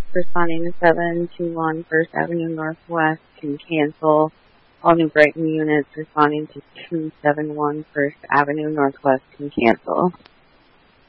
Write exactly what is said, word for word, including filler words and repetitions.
responding to seven two one First Avenue Northwest can cancel. All New Brighton units responding to two seven one First Avenue Northwest can cancel.